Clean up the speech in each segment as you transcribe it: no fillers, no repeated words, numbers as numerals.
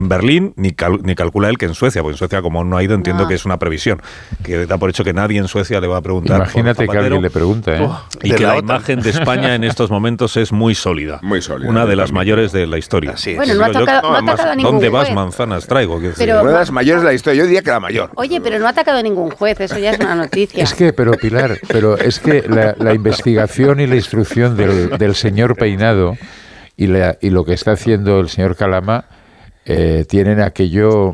Berlín, ni calcula él que en Suecia, porque en Suecia, como no ha ido, entiendo que es una previsión, que da por hecho que nadie en Suecia le va a preguntar. Imagínate que alguien le pregunte, ¿eh? Y que la imagen de España en estos momentos es muy sólida. Muy sólida. Una de las mayores de la historia. Así es. Bueno, no ha atacado a ningún ¿Dónde juez. vas, manzanas traigo? Pero, una de las mayores de la historia. Yo diría que la mayor. Oye, pero no ha atacado a ningún juez, eso ya es una noticia. Pero Pilar, es que la investigación y la instrucción del señor Peinado y lo que está haciendo el señor Calama tienen aquello,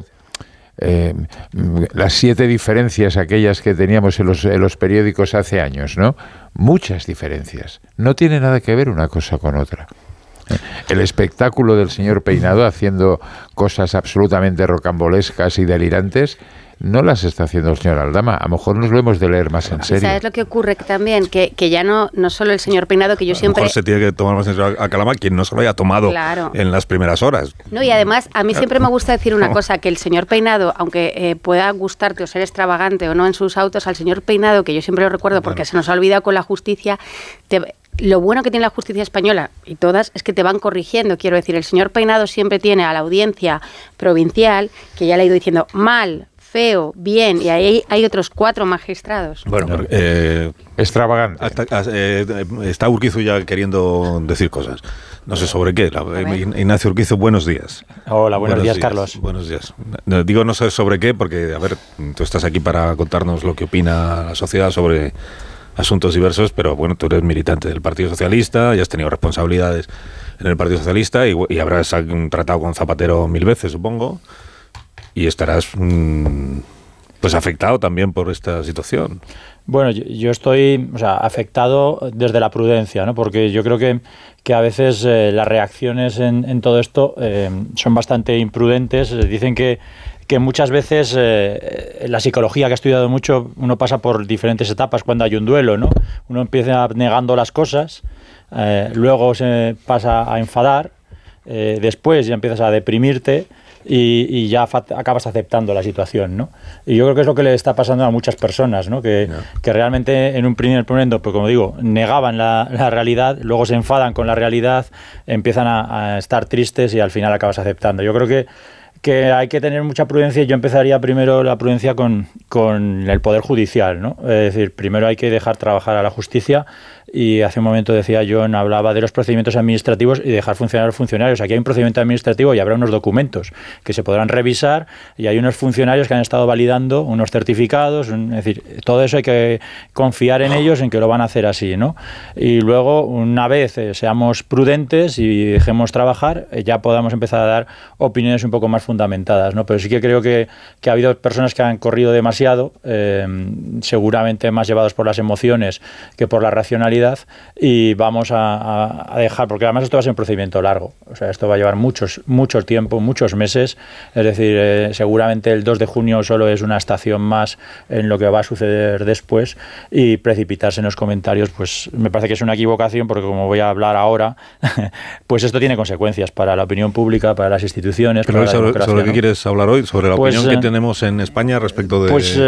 las 7 diferencias aquellas que teníamos en los periódicos hace años, ¿no? Muchas diferencias. No tiene nada que ver una cosa con otra. El espectáculo del señor Peinado haciendo cosas absolutamente rocambolescas y delirantes no las está haciendo el señor Aldama. A lo mejor nos lo hemos de leer más en serio. ¿Sabes lo que ocurre también? Que ya no solo el señor Peinado, que yo siempre... A lo mejor se tiene que tomar más en serio a Calama, quien no se lo haya tomado en las primeras horas. No, y además, a mí siempre me gusta decir una cosa, que el señor Peinado, aunque pueda gustarte o ser extravagante o no en sus autos, al señor Peinado, que yo siempre lo recuerdo porque se nos ha olvidado con la justicia, lo bueno que tiene la justicia española, y todas, es que te van corrigiendo. Quiero decir, el señor Peinado siempre tiene a la audiencia provincial, que ya le he ido diciendo mal, feo, bien, y ahí hay otros 4 magistrados. Bueno, extravagante. Está Urquizu ya queriendo decir cosas. No sé sobre qué. Ignacio Urquizu, buenos días. Hola, buenos días, Carlos. Buenos días. Digo no sé sobre qué, porque, a ver, tú estás aquí para contarnos lo que opina la sociedad sobre asuntos diversos, pero bueno, tú eres militante del Partido Socialista, ya has tenido responsabilidades en el Partido Socialista y habrás tratado con Zapatero 1000 veces, supongo. Y estarás pues afectado también por esta situación. Bueno, yo estoy afectado desde la prudencia, ¿no? Porque yo creo que a veces las reacciones en todo esto son bastante imprudentes. Dicen que muchas veces la psicología, que he estudiado mucho, uno pasa por diferentes etapas cuando hay un duelo, ¿no? Uno empieza negando las cosas, luego se pasa a enfadar, después ya empiezas a deprimirte y ya acabas aceptando la situación, ¿no? Y yo creo que es lo que le está pasando a muchas personas, ¿no? Que realmente en un primer momento, pues como digo, negaban la realidad, luego se enfadan con la realidad, empiezan a estar tristes y al final acabas aceptando. Yo creo que hay que tener mucha prudencia, y yo empezaría primero la prudencia con el Poder Judicial, ¿no? Es decir, primero hay que dejar trabajar a la justicia, y hace un momento decía John, hablaba de los procedimientos administrativos y dejar funcionar a los funcionarios. Aquí hay un procedimiento administrativo y habrá unos documentos que se podrán revisar, y hay unos funcionarios que han estado validando unos certificados, es decir, todo eso hay que confiar en ellos, en que lo van a hacer así, ¿no? Y luego, una vez seamos prudentes y dejemos trabajar, ya podamos empezar a dar opiniones un poco más fundamentadas, ¿no? Pero sí que creo que ha habido personas que han corrido demasiado, seguramente más llevados por las emociones que por la racionalidad, y vamos a dejar, porque además esto va a ser un procedimiento largo, o sea, esto va a llevar mucho tiempo, muchos meses, es decir, seguramente el 2 de junio solo es una estación más en lo que va a suceder después, y precipitarse en los comentarios, pues me parece que es una equivocación, porque como voy a hablar ahora, pues esto tiene consecuencias para la opinión pública, para las instituciones, pero para la democracia, ¿sobre qué quieres hablar hoy? ¿Sobre la opinión que tenemos en España respecto de...? Pues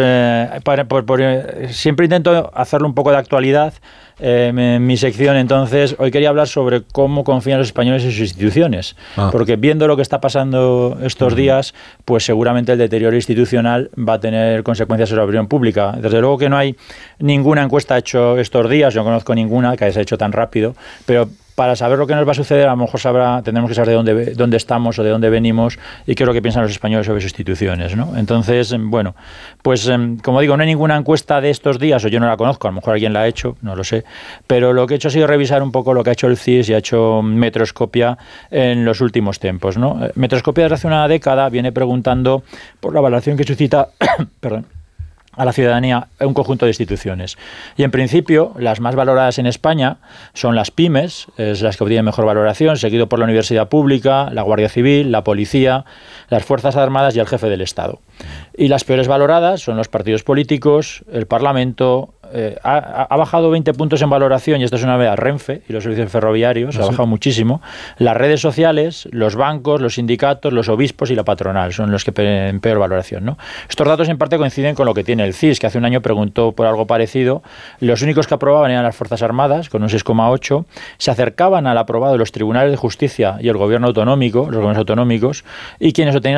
siempre intento hacerlo un poco de actualidad en mi sección. Entonces hoy quería hablar sobre cómo confían los españoles en sus instituciones, porque viendo lo que está pasando estos días, pues seguramente el deterioro institucional va a tener consecuencias sobre la opinión pública. Desde luego que no hay ninguna encuesta hecha estos días, yo no conozco ninguna que haya hecho tan rápido, pero para saber lo que nos va a suceder, a lo mejor tendremos que saber de dónde estamos o de dónde venimos y qué es lo que piensan los españoles sobre sus instituciones, ¿no? Entonces, bueno, pues como digo, no hay ninguna encuesta de estos días, o yo no la conozco, a lo mejor alguien la ha hecho, no lo sé, pero lo que he hecho ha sido revisar un poco lo que ha hecho el CIS y ha hecho Metroscopia en los últimos tiempos, ¿no? Metroscopia desde hace una década viene preguntando por la valoración que suscita perdón, a la ciudadanía un conjunto de instituciones. Y en principio, las más valoradas en España son las pymes, es las que obtienen mejor valoración, seguido por la universidad pública, la Guardia Civil, la policía, las Fuerzas Armadas y el jefe del Estado. Y las peores valoradas son los partidos políticos, el Parlamento, ha bajado 20 puntos en valoración, y esto es una vez Renfe y los servicios ferroviarios, ha bajado muchísimo. Las redes sociales, los bancos, los sindicatos, los obispos y la patronal son los que en peor valoración, ¿no? Estos datos en parte coinciden con lo que tiene el CIS, que hace un año preguntó por algo parecido. Los únicos que aprobaban eran las Fuerzas Armadas, con un 6,8. Se acercaban al aprobado de los tribunales de justicia y el gobierno autonómico, los gobiernos autonómicos, y quienes obtenían